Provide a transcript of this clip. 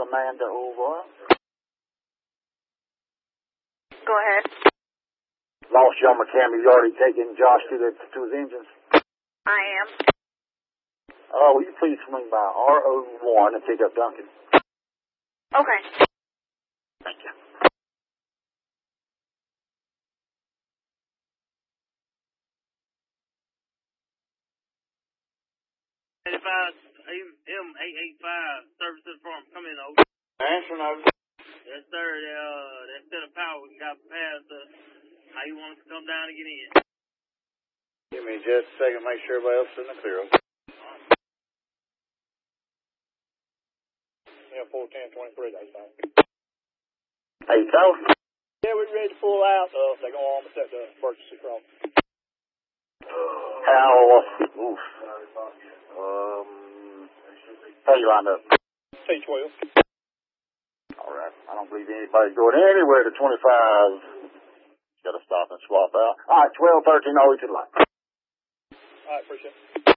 Salamander over. Go ahead. Lost you on McCamey. You already taken Josh to his engines? I am. Will you please swing by RO1 and pick up Duncan? Okay. Thank you. M885 services farm. Come in, over. Answer no. Yes, sir. That set of power we got past how you want us to come down and get in. Give me just a second. Make sure everybody else is in the clear. Yeah, 410-23, that's fine. 8,000? Yeah, we're ready to pull out. They're going to almost set the emergency cross. How you lined up? T12. All right. I don't believe anybody's going anywhere to 25. Got to stop and swap out. All right, 12, 13, all the way to the line. All right, appreciate it.